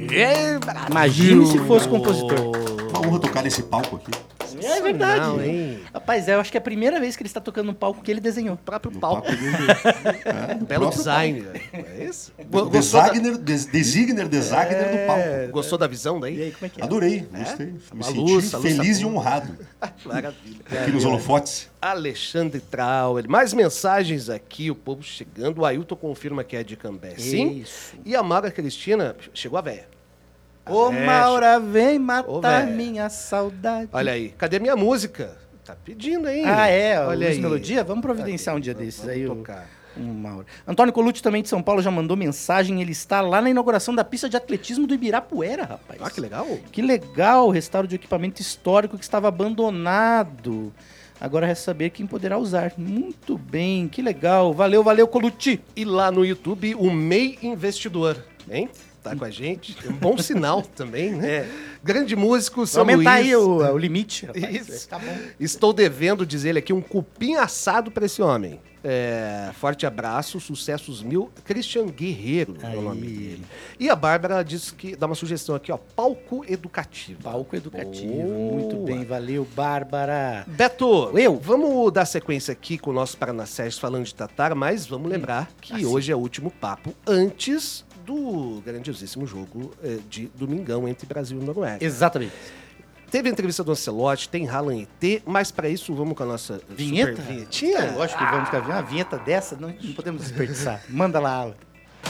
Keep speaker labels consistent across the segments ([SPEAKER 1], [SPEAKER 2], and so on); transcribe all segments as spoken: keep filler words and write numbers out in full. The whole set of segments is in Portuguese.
[SPEAKER 1] É,
[SPEAKER 2] Imagine se fosse compositor.
[SPEAKER 3] Uma honra tocar nesse palco aqui.
[SPEAKER 2] É verdade.
[SPEAKER 1] Não, hein?
[SPEAKER 2] Rapaz, eu acho que é a primeira vez que ele está tocando no palco que ele desenhou.
[SPEAKER 1] O próprio
[SPEAKER 3] No
[SPEAKER 1] palco.
[SPEAKER 3] palco dele. É, no
[SPEAKER 1] Belo
[SPEAKER 3] próprio
[SPEAKER 1] design. É isso?
[SPEAKER 3] palco.
[SPEAKER 1] Gostou da,
[SPEAKER 3] Designer, des- designer, designer do palco.
[SPEAKER 1] gostou da visão
[SPEAKER 2] E
[SPEAKER 1] daí?
[SPEAKER 2] aí, como é que é?
[SPEAKER 3] Adorei, gostei. Me
[SPEAKER 1] Uma
[SPEAKER 3] senti
[SPEAKER 1] luz, a luz
[SPEAKER 3] feliz
[SPEAKER 1] tá
[SPEAKER 3] e
[SPEAKER 1] boa.
[SPEAKER 3] honrado
[SPEAKER 1] Maravilha.
[SPEAKER 3] aqui nos holofotes.
[SPEAKER 1] Alexandre Trauer. Mais mensagens aqui, o povo chegando. O Ailton confirma que é de Cambé. Sim.
[SPEAKER 2] Isso.
[SPEAKER 1] E a Maga Cristina, chegou a véia.
[SPEAKER 2] Ô,
[SPEAKER 1] É,
[SPEAKER 2] Maura, vem
[SPEAKER 1] Ô,
[SPEAKER 2] matar
[SPEAKER 1] véia.
[SPEAKER 2] minha saudade.
[SPEAKER 1] Olha aí. Cadê minha música? Tá pedindo, hein?
[SPEAKER 2] Ah, é?
[SPEAKER 1] Olha
[SPEAKER 2] Luiz
[SPEAKER 1] aí.
[SPEAKER 2] Melodia? Vamos providenciar um dia
[SPEAKER 1] Vamos-
[SPEAKER 2] desses
[SPEAKER 1] vamos
[SPEAKER 2] aí. o-
[SPEAKER 1] tocar.
[SPEAKER 2] Um Mauro. Antônio Colucci, também de São Paulo, já mandou mensagem. Ele está lá na inauguração da pista de atletismo do Ibirapuera, rapaz.
[SPEAKER 1] Ah, que legal.
[SPEAKER 2] Que legal, restauro de equipamento histórico que estava abandonado. Agora resta saber quem poderá usar. Muito bem, que legal. Valeu, valeu, Colucci.
[SPEAKER 1] E lá no YouTube, o M E I Investidor, hein? Tá com a gente. É um bom sinal também, né? Grande músico,
[SPEAKER 2] Vou
[SPEAKER 1] São
[SPEAKER 2] aumentar
[SPEAKER 1] Luís.
[SPEAKER 2] aí o, o limite, rapaz.
[SPEAKER 1] Isso.
[SPEAKER 2] Tá bom.
[SPEAKER 1] Estou devendo, diz ele aqui, um cupim assado para esse homem. É, forte abraço, sucessos mil. Christian Guerreiro é o
[SPEAKER 2] Aí.
[SPEAKER 1] nome dele. E a Bárbara diz que dá uma sugestão aqui, ó. Palco educativo.
[SPEAKER 2] Palco educativo.
[SPEAKER 1] Boa.
[SPEAKER 2] Muito bem, valeu, Bárbara.
[SPEAKER 1] Beto,
[SPEAKER 2] Eu?
[SPEAKER 1] vamos dar sequência aqui com o nosso Paranacés falando de Tatar, mas vamos lembrar que
[SPEAKER 2] Ah,
[SPEAKER 1] hoje é o último papo antes do grandiosíssimo jogo eh, de domingão entre Brasil e Noruega.
[SPEAKER 2] Exatamente.
[SPEAKER 1] Teve a entrevista do Ancelotti, tem Haaland E T, mas para isso vamos com a nossa
[SPEAKER 2] Vinheta?
[SPEAKER 1] super vinhetinha.
[SPEAKER 2] Eu gosto que vamos ficar uma vinheta dessa, não, não podemos desperdiçar. Manda lá, Alan.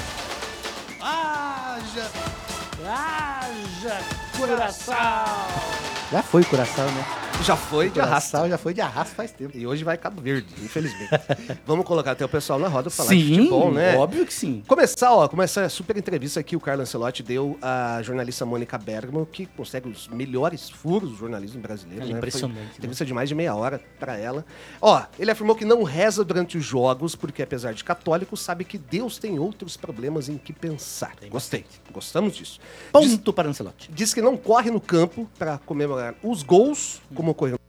[SPEAKER 1] Haja!
[SPEAKER 2] Haja Curaçao! Já foi Curaçao, né?
[SPEAKER 1] Já foi de arrasta.
[SPEAKER 2] Curaçao já foi de arrasto faz tempo.
[SPEAKER 1] E hoje vai Cabo Verde, infelizmente. Vamos colocar até o pessoal na roda falar
[SPEAKER 2] Sim,
[SPEAKER 1] de futebol, né?
[SPEAKER 2] óbvio que sim.
[SPEAKER 1] Começar, ó, começa a super entrevista que o Carlo Ancelotti deu à jornalista Mônica Bergamo, que consegue os melhores furos do jornalismo brasileiro.
[SPEAKER 2] Ela é
[SPEAKER 1] né?
[SPEAKER 2] impressionante,
[SPEAKER 1] Foi
[SPEAKER 2] né?
[SPEAKER 1] entrevista de mais de meia hora pra ela. Ó, ele afirmou que não reza durante os jogos, porque apesar de católico, sabe que Deus tem outros problemas em que pensar. Gostei, gostamos disso. Diz,
[SPEAKER 2] Ponto para Ancelotti.
[SPEAKER 1] diz que não corre no campo pra comemorar os gols, como ocorreu